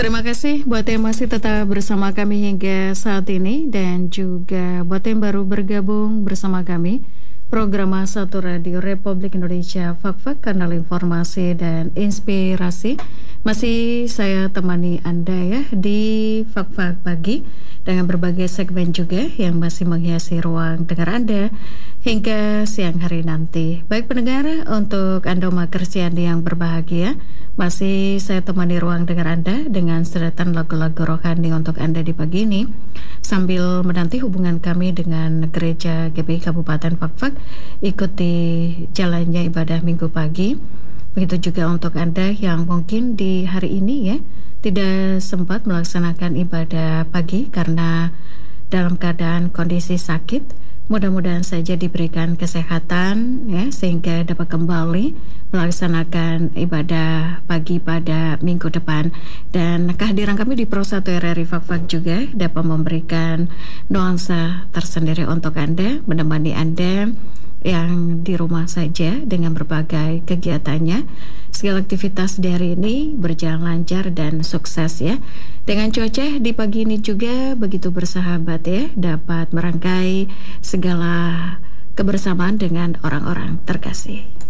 Terima kasih buat yang masih tetap bersama kami hingga saat ini dan juga buat yang baru bergabung bersama kami. Program Satu Radio Republik Indonesia Fak-Fak, kanal informasi dan inspirasi. Masih saya temani Anda ya di Fak-Fak pagi dengan berbagai segmen juga yang masih menghiasi ruang dengar Anda hingga siang hari nanti. Baik pendengar, untuk Anda umat Kristen yang berbahagia, masih saya temani ruang dengar Anda dengan sederetan lagu-lagu rohani untuk Anda di pagi ini, sambil menanti hubungan kami dengan Gereja GBI Kabupaten Fak-Fak, ikuti jalannya ibadah minggu pagi. Begitu juga untuk Anda yang mungkin di hari ini ya tidak sempat melaksanakan ibadah pagi karena dalam keadaan kondisi sakit. Mudah-mudahan saja diberikan kesehatan ya sehingga dapat kembali melaksanakan ibadah pagi pada minggu depan. Dan kehadiran kami di Pro 1 RRI Fak-Fak juga dapat memberikan nuansa tersendiri untuk Anda, menemani Anda yang di rumah saja dengan berbagai kegiatannya. Segala aktivitas di hari ini berjalan lancar dan sukses ya. Dengan cuaca di pagi ini juga begitu bersahabat ya, dapat merangkai segala kebersamaan dengan orang-orang terkasih.